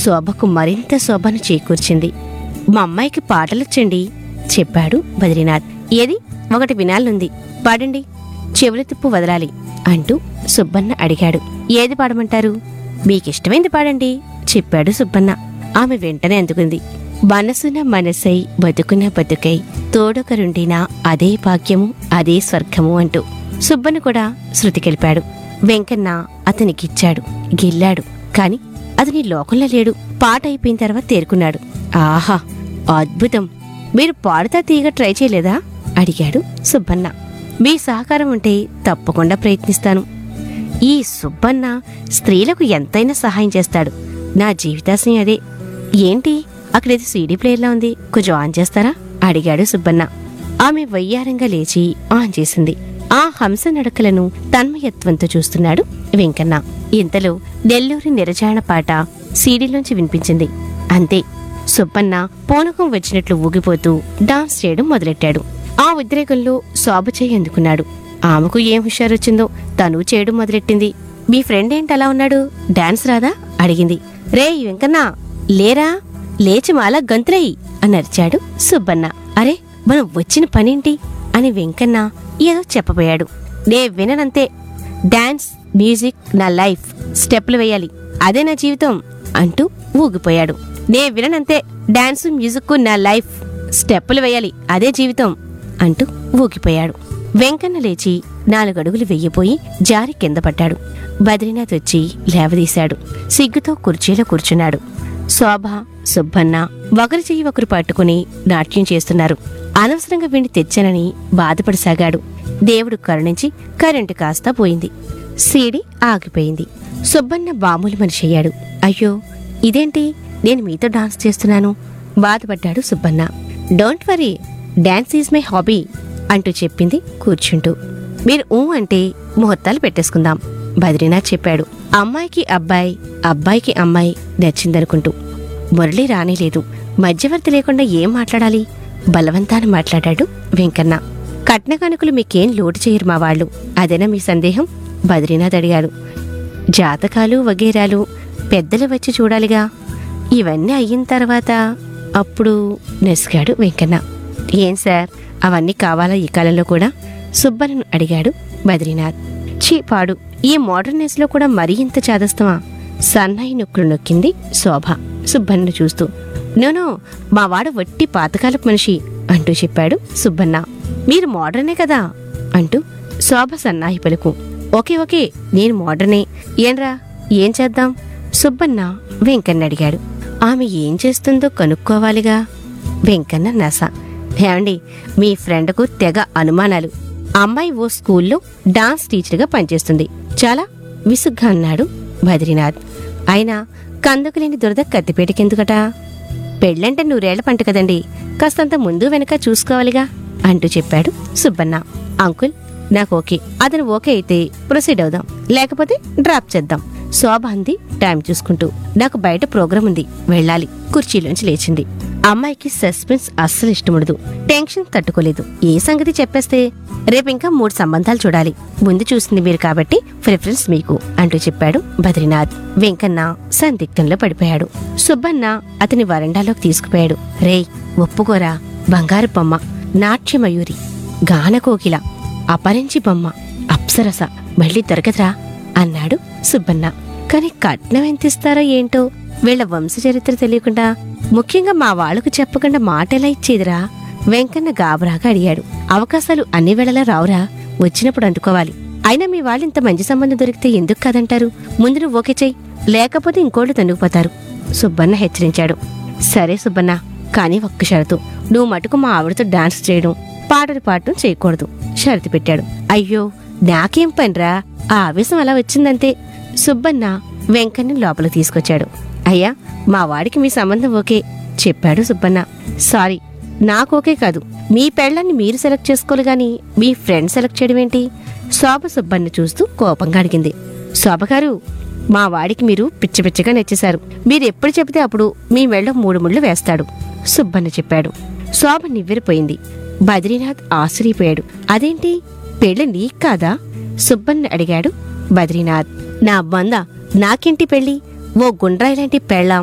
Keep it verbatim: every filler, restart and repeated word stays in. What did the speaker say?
శోభకు మరింత శోభను చేకూర్చింది. మా అమ్మాయికి పాటలొచ్చండి చెప్పాడు బద్రీనాథ్. ఏది ఒకటి వినాలనుంది, పాడండి, చెవులు తిప్పు వదలాలి అంటూ సుబ్బన్న అడిగాడు. ఏది పాడమంటారు? మీకిష్టమైంది పాడండి చెప్పాడు సుబ్బన్న. ఆమె వెంటనే అందుకుంది. మనసున మనసై బతుకున బతుకై తోడొకరుండినా అదే భాగ్యము అదే స్వర్గము అంటూ సుబ్బన్న కూడా శృతి కలిపాడు. వెంకన్న అతనికిచ్చాడు, గిల్లాడు. కాని అతని లోకంలో లేడు. పాట అయిపోయిన తర్వాత తేరుకున్నాడు. ఆహా, అద్భుతం! మీరు పాడుతా తీగ ట్రై చేయలేదా అడిగాడు సుబ్బన్న. మీ సహకారం ఉంటే తప్పకుండా ప్రయత్నిస్తాను. ఈ సుబ్బన్న స్త్రీలకు ఎంతైనా సహాయం చేస్తాడు. నా జీవితాశయం అదే. ఏంటి అక్కడైతే సీడీ ప్లేయర్లా ఉంది, కొంచెం ఆన్ చేస్తారా అడిగాడు సుబ్బన్న. ఆమె వయ్యారంగా లేచి ఆన్ చేసింది. ఆ హంస నడకలను తన్మయత్వంతో చూస్తున్నాడు వెంకన్న. ఇంతలో నెల్లూరి నిరజాణ పాట సీడీలోంచి వినిపించింది. అంతే, సుబ్బన్న పూనకం వచ్చినట్లు ఊగిపోతూ డాన్స్ చేయడం మొదలెట్టాడు. ఆ ఉద్రేకంలో శోభ చేయి అందుకున్నాడు. ఆమెకు ఏం హుషారొచ్చిందో తను చేయడం మొదలెట్టింది. మీ ఫ్రెండ్ ఏంటలా ఉన్నాడు, డాన్స్ రాదా అడిగింది. రే వెంకన్న, లేరా, లేచి మాలా గంతులయ్యి అని అరిచాడు సుబ్బన్న. అరే, మనం వచ్చిన పనేంటి అని వెంకన్న ఏదో చెప్పబోయాడు. నే విననంతే. డాన్స్ మ్యూజిక్ నా లైఫ్, స్టెప్లు వేయాలి, అదే నా జీవితం అంటూ ఊగిపోయాడు. నే విననంతే. డాన్సు మ్యూజిక్ నా లైఫ్, స్టెప్పులు వేయాలి, అదే జీవితం అంటూ ఊగిపోయాడు. వెంకన్న లేచి నాలుగడుగులు వెయ్యిపోయి జారి కింద పడ్డాడు. బద్రీనాథ్ వచ్చి లేవదీశాడు. సిగ్గుతో కుర్చీలో కూర్చున్నాడు. శోభ, సుబ్బన్న ఒకరి చెయ్యి ఒకరు పట్టుకుని నాట్యం చేస్తున్నారు. అనవసరంగా వీణ్ణి తెచ్చానని బాధపడసాగాడు. దేవుడు కరుణించి కరెంటు కాస్తా పోయింది. సీడి ఆగిపోయింది. సుబ్బన్న బామూలు మనిషి అయ్యాడు. అయ్యో, ఇదేంటి, నేను మీతో డాన్స్ చేస్తున్నాను బాధపడ్డాడు Subbanna. Don't worry, dance is my hobby అంటూ చెప్పింది కూర్చుంటూ. మీరు ఊ అంటే ముహూర్తాలు పెట్టేసుకుందాం బద్రీనాథ్ చెప్పాడు. అమ్మాయికి అబ్బాయి, అబ్బాయికి అమ్మాయి నచ్చిందనుకుంటూ. మురళి రానేలేదు. మధ్యవర్తి లేకుండా ఏం మాట్లాడాలి? బలవంతాన మాట్లాడాడు వెంకన్న. కట్న కానుకలు మీకేం లోటు చేయరు మా వాళ్ళు, అదేనా మీ సందేహం బద్రీనాథ్ అడిగాడు. జాతకాలు వగేరాలు పెద్దలు వచ్చి చూడాలిగా. ఇవన్నీ అయిన తర్వాత అప్పుడు నెసిగాడు వెంకన్న. ఏం సార్, అవన్నీ కావాలా ఈ కాలంలో కూడా సుబ్బన్నను అడిగాడు బద్రీనాథ్. చీ పాడు, ఈ మోడర్నెస్ లో కూడా మరీ ఇంత చాదస్తమా? సన్నాయి నొక్కులు నొక్కింది శోభ సుబ్బన్నను చూస్తూ. నోనో, మా వాడు వట్టి పాతకాలపు మనిషి అంటూ చెప్పాడు సుబ్బన్న. మీరు మోడర్నే కదా అంటూ శోభ సన్నాయి పలుకు. ఓకే ఓకే, నేను మోడర్నే. ఏంరా, ఏం చేద్దాం సుబ్బన్న వెంకన్న అడిగాడు. ఆమె ఏం చేస్తుందో కనుక్కోవాలిగా. వెంకన్న నస. ఏమండి, మీ ఫ్రెండ్కు తెగ అనుమానాలు. అమ్మాయి ఓ స్కూల్లో డాన్స్ టీచర్గా పనిచేస్తుంది, చాలా విసుగ్గా అన్నాడు బద్రీనాథ్. అయినా కందుకులేని దురద కత్తిపేటకెందుకట? పెళ్ళంటే నూరేళ్ల పంట కదండి, కాస్తంత ముందు వెనక చూసుకోవాలిగా అంటూ చెప్పాడు సుబ్బన్న. అంకుల్, నాకు ఓకే. అతను ఓకే అయితే ప్రొసీడ్ అవుదాం, లేకపోతే డ్రాప్ చేద్దాం శోభ అంది టైం చూసుకుంటూ. నాకు బయట ప్రోగ్రాం ఉంది, వెళ్ళాలి. కుర్చీలోంచి లేచింది. అమ్మాయికి సస్పెన్స్ అస్సలు ఇష్టముడదు. టెన్షన్ తట్టుకోలేదు. ఏ సంగతి చెప్పేస్తే రేపింకా మూడు సంబంధాలు చూడాలి. ముందు చూసింది మీరు కాబట్టి ప్రిఫరెన్స్ మీకు అంటూ చెప్పాడు బద్రీనాథ్. వెంకన్న సందిగ్ధంలో పడిపోయాడు. సుబ్బన్న అతని వరండాలోకి తీసుకుపోయాడు. రేయ్, ఒప్పుకోరా, బంగారు బొమ్మ, నాట్యమయూరి, గానకోకిల, అపరించి బొమ్మ, అప్సరస మళ్ళీ దొరకదురా అన్నాడు సుబ్బన్న. కాని కట్నం ఎంతిస్తారో ఏంటో, వీళ్ల వంశచరిత్ర తెలియకుండా, ముఖ్యంగా మా వాళ్లకు చెప్పకుండా మాటెలా ఇచ్చేదిరా వెంకన్న గాబరాగా అడిగాడు. అవకాశాలు అన్ని వేళలా రావురా, వచ్చినప్పుడు అందుకోవాలి. అయినా మీ వాళ్ళు ఇంత మంచి సంబంధం దొరికితే ఎందుకు కాదంటారు? ముందు నువ్వు ఓకే చెయ్యి, లేకపోతే ఇంకోళ్ళు తన్నుకుపోతారు సుబ్బన్న హెచ్చరించాడు. సరే సుబ్బన్న, కానీ ఒక్క షరతు, నువ్వు మటుకు మా ఆవిడతో డాన్స్ చేయడం, పాటలు పాడటం చేయకూడదు షరతు పెట్టాడు. అయ్యో, నాకేం పనిరా, ఆ ఆవేశం అలా వచ్చిందంతే. సుబ్బన్న వెంకన్న లోపలికి తీసుకొచ్చాడు. అయ్యా, మా వాడికి మీ సంబంధం ఓకే చెప్పాడు సుబ్బన్న. సారీ, నాకోకే కాదు, మీ పెళ్ళాన్ని మీరు సెలెక్ట్ చేసుకోవాలి గాని మీ ఫ్రెండ్ సెలెక్ట్ చేయడం ఏంటి? శోభ సుబ్బన్న చూస్తూ కోపంగా అడిగింది. శోభగారు, మా వాడికి మీరు పిచ్చి పిచ్చిగా నచ్చేశారు. మీరెప్పుడు చెబితే అప్పుడు మీ మెళ్ళ మూడు ముళ్ళు వేస్తాడు సుబ్బన్న చెప్పాడు. శోభ నివ్వెరిపోయింది. బద్రీనాథ్ ఆశ్చర్యపోయాడు. అదేంటి, పెళ్ళి నీకు కాదా సుబ్బన్న అడిగాడు బద్రీనాథ్. నా బంద, నాకేంటి పెళ్ళి? ఓ గుండ్రాయిలాంటి పెళ్ళాం